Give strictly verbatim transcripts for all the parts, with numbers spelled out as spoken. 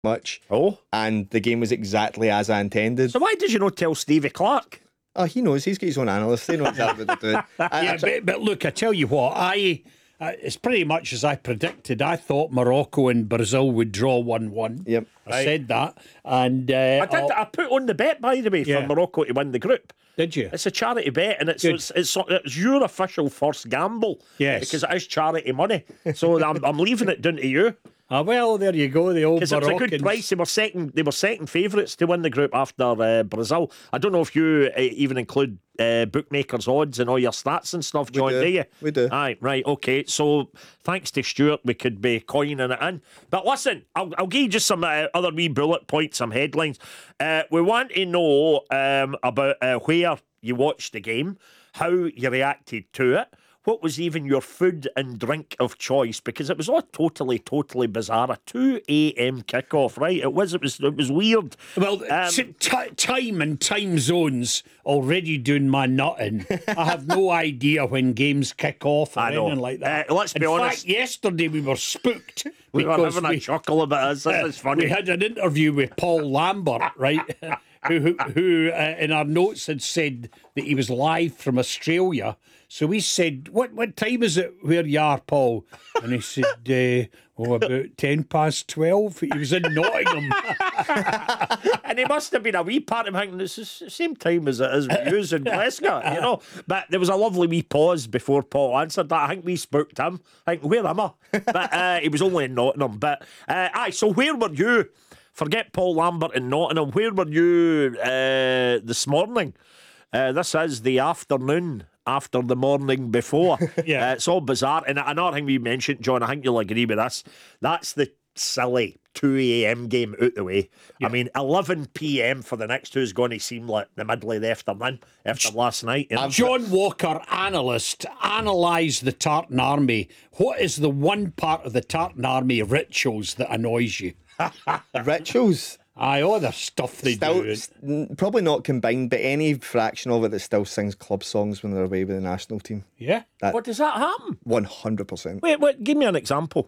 much. Oh. And the game was exactly as I intended. So why did you not tell Stevie Clark? Oh, he knows. He's got his own analysts. They know exactly what they're doing. I, yeah, I try- but, but look, I tell you what, I uh, it's pretty much as I predicted. I thought Morocco and Brazil would draw one one. Yep. I Right. said that. And uh, I did. I put on the bet, by the way, Yeah. for Morocco to win the group. Did you? It's a charity bet, and it's Good. it's, it's it's your official first gamble. Yes. Because it is charity money. So I'm I'm leaving it down to you. Ah, well, there you go, the old Because it was a good Moroccans. price. They were second. They were second favourites to win the group after uh, Brazil. I don't know if you uh, even include uh, bookmakers' odds and all your stats and stuff, John. do. Do you? We do. Aye, right, okay. So thanks to Stuart, we could be coining it in. But listen, I'll, I'll give you just some uh, other wee bullet points, some headlines. Uh, we want to know um, about uh, where you watched the game, how you reacted to it. What was even your food and drink of choice? Because it was all totally, totally bizarre. A two a.m. kickoff, right? It was, it was, it was weird. Well, Um, t- t- time and time zones already doing my nutting. I have no idea when games kick off or I know. anything like that. Uh, let's be In honest. fact, yesterday we were spooked. We were because having a we- chuckle about this. This is funny. We had an interview with Paul Lambert, right? who, who, who uh, in our notes had said that he was live from Australia. So we said, "What what time is it where you are, Paul?" And he said, uh, "Oh, about ten past twelve." He was in Nottingham. And he must have been a wee part of him thinking it's the same time as it is with you in Glasgow, you know. But there was a lovely wee pause before Paul answered that. I think we spooked him. I think, where am I? But uh, he was only in Nottingham. But uh, aye, so where were you? Forget Paul Lambert in Nottingham. Where were you uh, this morning? Uh, this is the afternoon after the morning before. Yeah. Uh, it's all bizarre. And another thing we mentioned, John, I think you'll agree with this. That's the silly two a.m. game out the way. Yeah. I mean, eleven p.m. for the next two is going to seem like the middle of the afternoon after last night. You know? John Walker, analyst, analyse the Tartan Army. What is the one part of the Tartan Army rituals that annoys you? Rituals. Aye, all the stuff they Still, do. s- n- probably not combined, but any fraction of it that still sings club songs when they're away with the national team. Yeah. That What does that happen? one hundred percent. Wait, wait, give me an example.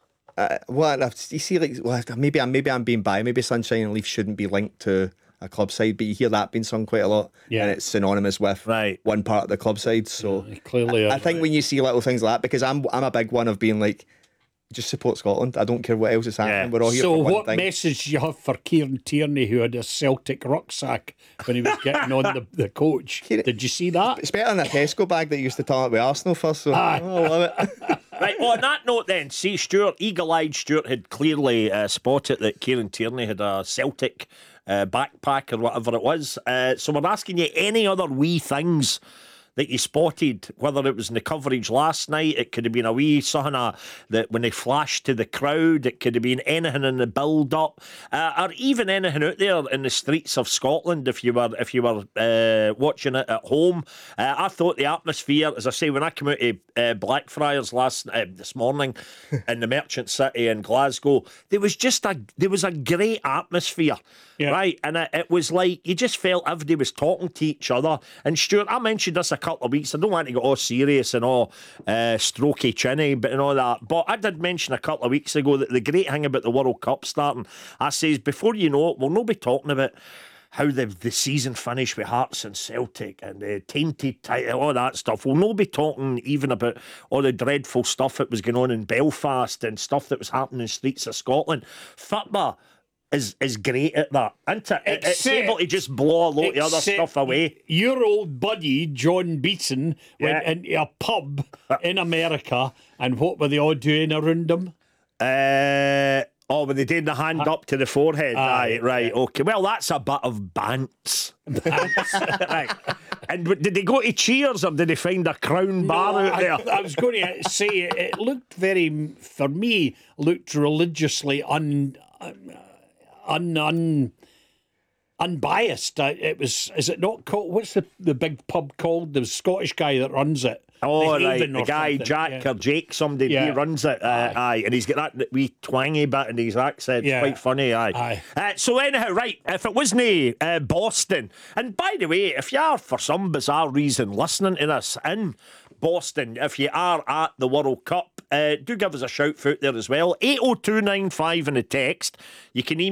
Well, I've- you see, like, well, maybe I'm maybe I'm being bi. Maybe Sunshine and Leaf shouldn't be linked to a club side, but you hear that being sung quite a lot, Yeah. and it's synonymous with Right. one part of the club side. So Clearly, I think when you see little things like that, because I'm I'm a big one of being like, just support Scotland. I don't care what else is happening. Yeah. We're all here So for one what thing. message do you have for Kieran Tierney, who had a Celtic rucksack when he was getting on the, the coach? Kieran- Did you see that? It's better than a Tesco bag that used to turn up with Arsenal first. So Aye. oh, I love it. Right, well, on that note then, see, Stuart, eagle-eyed Stuart had clearly uh, spotted that Kieran Tierney had a Celtic uh, backpack or whatever it was. Uh, so we're asking you any other wee things that you spotted, whether it was in the coverage last night, it could have been a wee something uh, that when they flashed to the crowd, it could have been anything in the build-up, uh, or even anything out there in the streets of Scotland. If you were if you were uh, watching it at home, uh, I thought the atmosphere, as I say, when I came out to uh, Blackfriars last uh, this morning in the Merchant City in Glasgow, there was just a there was a great atmosphere. Yeah. Right, and it, it was like you just felt everybody was talking to each other. And Stuart, I mentioned this a couple of weeks. I don't want to get all serious and all uh, strokey chinny, but and all that. But I did mention a couple of weeks ago that the great thing about the World Cup starting, I says before you know it, we'll not be talking about how the the season finished with Hearts and Celtic and the tainted title, all that stuff. We'll not be talking even about all the dreadful stuff that was going on in Belfast and stuff that was happening in the streets of Scotland. Football is is great at that, isn't it? It- it's Except- able to just blow a lot of the other Except stuff away. Your old buddy, John Beatson, went Yeah. into a pub in America, and what were they all doing around him? Uh, oh, when they did the hand up to the forehead. Aye, Right, right, okay. Well, that's a bit of bants. Right. And w- did they go to Cheers or did they find a Crown bar No, out there? I, I was going to say it, it looked very, for me, looked religiously un, un, un unbiased. Uh, It was, is it not called? What's the the big pub called? The Scottish guy that runs it. Oh, The right, Haven the or guy, something, Jack yeah. or Jake, somebody, he Yeah. runs it. Uh, aye. and he's got that wee twangy bit in his accent. Yeah. Quite funny, aye. Aye. Uh, so anyhow, right, if it wasn't uh, Boston, and by the way, if you are for some bizarre reason listening to this in Boston, if you are at the World Cup, uh, do give us a shout out there as well. eight oh two nine five in the text. You can email